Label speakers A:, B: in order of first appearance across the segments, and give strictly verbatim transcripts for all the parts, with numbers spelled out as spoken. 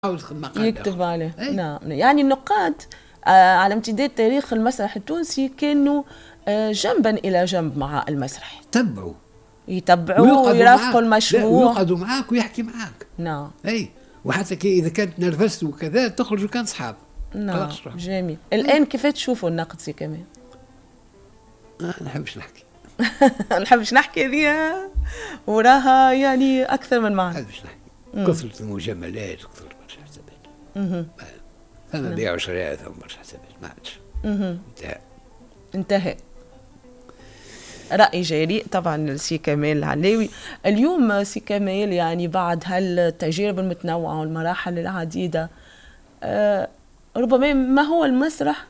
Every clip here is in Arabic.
A: يكتب عليه. نعم، يعني النقاد آه على امتداد تاريخ المسرح التونسي كانوا آه جنبا الى جنب مع المسرح،
B: يتبعوا
A: يتبعوا ويرافقوا المشروع،
B: ويقعدوا معاك ويحكي معاك.
A: نعم،
B: اي وحتى كي اذا كانت نرفزت وكذا تخرجوا كان صحاب.
A: نعم جميل. الان كيف تشوفوا النقد سي كمان؟
B: ما نحبش نحكي
A: نحبش نحكي هذه وراها يعني اكثر من معنى.
B: نحبش نحكي. كثرة المجاملات وكثرة برشا حسابات. فما بيع وشراء ثم برشا حسابات ما عادش. انتهى.
A: انتهى. رأي جريء طبعا السي كمال العلاوي. اليوم سي كمال يعني بعد هالتجارب المتنوعة والمراحل العديدة آه ربما ما هو المسرح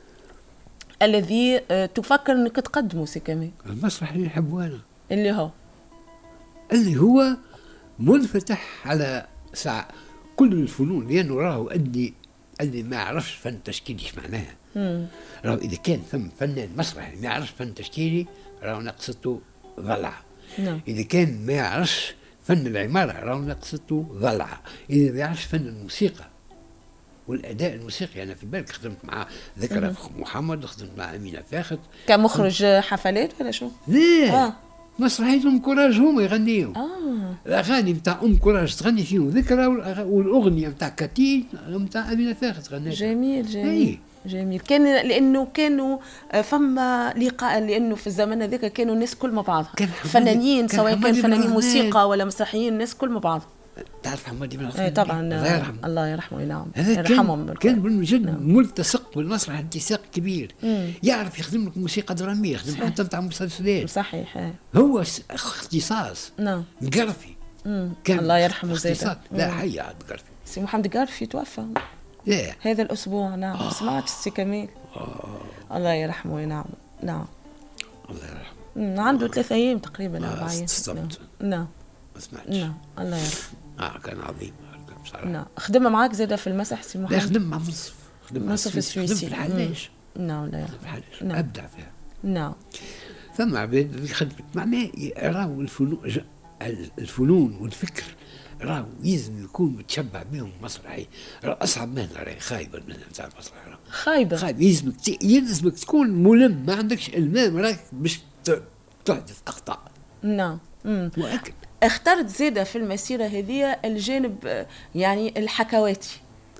A: الذي آه تفكر انك تقدمه سي كمال؟
B: المسرح اللي نحبه انا
A: اللي هو اللي
B: هو منفتح على ساعة كل الفنون، لأنه راهو اللي اللي ما يعرفش فن تشكيلي ايش معناها. راهو إذا كان ثم فنان مسرحي ما يعرفش فن تشكيلي راهو نقصته ضلعة.
A: نعم.
B: إذا كان ما يعرفش فن العمارة راهو نقصته ضلعة. إذا ما يعرفش فن الموسيقى والأداء الموسيقي، أنا في بالك خدمت مع ذكرى محمد، خدمت مع أمينة فاخت
A: كمخرج حفلات ولا شو؟
B: لا آه. مسرحية أم كوراج هما يغنيوا.
A: آه.
B: الأغاني نتاع أم كوراج تغني فيهم ذكرى، والأغنية نتاع كاتين نتاع أمينة فاخت غنيتها.
A: جميل جميل. أي. جميل. كان لانه كانوا فما لقاء، لانه في الزمن هذاك كانوا الناس كل مع بعضها، فنانين سواء كان فنانين موسيقى ولا مسرحيين، الناس كل مع بعضها.
B: تعرف حمادي بن
A: عثمان؟ طبعا الله يرحمه. الله يرحمه. نعم
B: يرحمهم. كان, كان بالجد نعم. ملتصق بالمسرح اتساق كبير. مم. يعرف يخدم لك موسيقى دراميه، يخدم حتى نتاع مسلسلات.
A: صحيح.
B: هو اختصاص.
A: نعم.
B: القرفي
A: كان الله يرحمه
B: زاد. لا حي عاد القرفي.
A: سي محمد القرفي توفى.
B: yeah.
A: هذا الأسبوع. نعم. آه. سمعت السي كمال.
B: آه.
A: الله يرحمه. نعم نعم
B: الله يرحمه.
A: عنده ثلاثة أيام تقريبا أو أربع أيام. نعم
B: ما سمعتش.
A: نعم الله يرحمه.
B: اه كان عظيم بصراحة.
A: نعم. خدم معك زادة في المسرح سي محمد؟
B: لا خدم مع منصف، خدم مع
A: منصف السويسي.
B: خدم في الحلاش.
A: نعم لا
B: في الحلاش.
A: نعم.
B: أبدع فيها.
A: نعم.
B: ثم عباد اللي خدمت معناه راهو الفنون الفنون والفكر راهو يلزم يكون متشبع بهم مسرحي. راهو أصعب مهنة راهي خايبة المهنة نتاع المسرح.
A: خايبة.
B: خايبة. يلزمك يلزمك تكون ملم، ما عندكش المام راك باش تحدث أخطاء.
A: نعم.
B: مؤكد.
A: اخترت زادة في المسيرة هذه الجانب يعني الحكواتي،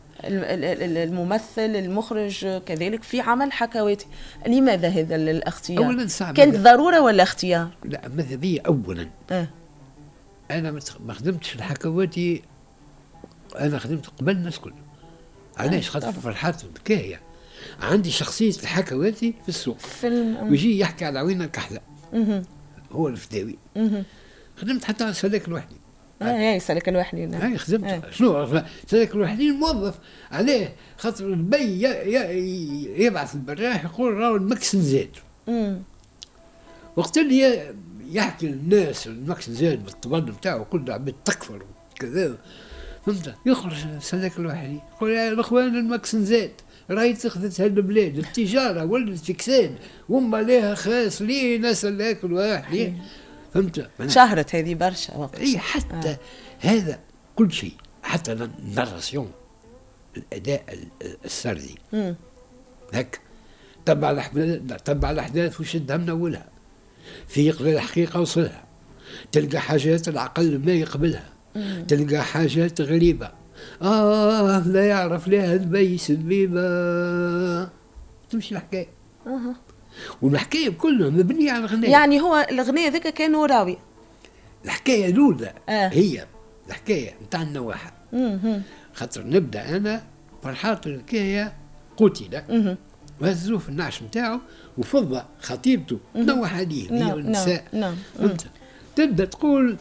A: الممثل المخرج كذلك في عمل حكواتي. لماذا هذا الاختيار؟
B: أولا صعب.
A: كانت ضرورة ولا اختيار؟
B: لا ماذا بيا أولا
A: أه.
B: أنا ما خدمتش الحكواتي، أنا خدمت قبل الناس كل. علاش؟ خاطر فرحات بكاية عندي شخصية الحكواتي في السوق،
A: في الم...
B: ويجي يحكي على عوينة الكحلة.
A: مه.
B: هو الفداوي.
A: مه.
B: خدمت حتى سلاك الوحدي.
A: اه سلاك الوحدي. نعم.
B: هاي خدمت. آه. شنو سلاك الوحدي موظف عليه خاطر البي يبعث البراح يقول راهو المكسن زاد.
A: امم
B: وقت اللي يحكي للناس المكسن زاد بالطبل نتاعو كل عباد تكفر وكذا، فهمت؟ يخرج سلاك الوحدي يقول يا الاخوان المكسن زاد، راهي تخذت هالبلاد التجاره ولات فكساد وما لها خاص لينا سلاك الوحدي. فهمت؟
A: شهرت هذه برشا وقت.
B: اي حتى آه. هذا كل شيء، حتى الناراسيون الاداء السردي هكا تبع الاحداث، تبع الاحداث وشدها من اولها، فيق للحقيقه وصلها، تلقى حاجات العقل ما يقبلها. مم. تلقى حاجات غريبه، اه لا يعرف لها البيس البيبه، تمشي الحكايه.
A: اها
B: والحكايه كلها مبنيه على الغناء.
A: يعني هو الغناء ذاك كان وراوي.
B: الحكايه الاولى
A: آه.
B: هي الحكايه نتاع النواحه. خاطر نبدا انا فرحات الحكايه قتل وهزوه في النعش نتاعو وفضه خطيبته نوح عليه هي والنساء.
A: نعم.
B: فهمت؟ تبدا تقول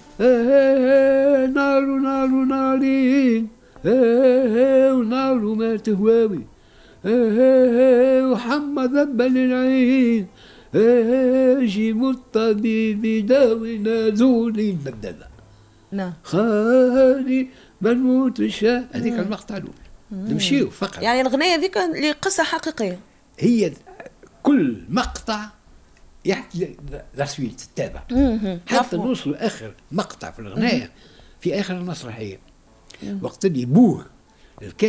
B: آه نار نار نارين آه ونار ما تهواوي آه وحمى ذب للعين آه جيبوا الطبيب يداوينا ذولي نبدا.
A: نعم.
B: خالي بنموت الشاه. هذيك المقطع الاول نمشيو فقط.
A: يعني الغنية هذيك لقصة حقيقية.
B: هي كل مقطع يحكي لاسويت تتابع حتى نوصلوا اخر مقطع في الغنايه في اخر المسرحيه. وقت اللي بوه الكاتب